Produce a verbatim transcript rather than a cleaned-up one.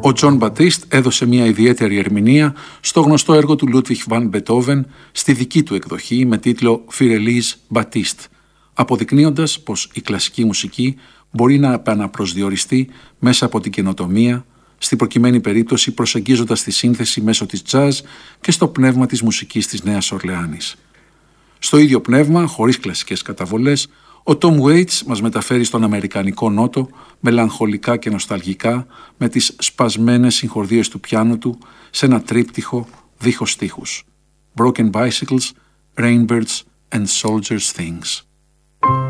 Ο Τζον Μπατίστ έδωσε μια ιδιαίτερη ερμηνεία στο γνωστό έργο του Λούντβιχ Βαν Μπετόβεν στη δική του εκδοχή με τίτλο Φιρελίζ Μπατίστ, αποδεικνύοντας πως η κλασική μουσική μπορεί να επαναπροσδιοριστεί μέσα από την καινοτομία, στην προκειμένη περίπτωση προσεγγίζοντας τη σύνθεση μέσω της τζαζ και στο πνεύμα της μουσικής της Νέας Ορλεάνης. Στο ίδιο πνεύμα, χωρίς κλασικές καταβολές, ο Tom Waits μας μεταφέρει στον Αμερικανικό Νότο, μελαγχολικά και νοσταλγικά, με τις σπασμένες συγχορδίες του πιάνου του, σε ένα τρίπτυχο δίχως στίχους. Broken Bicycles, Rainbirds and Soldiers' Things.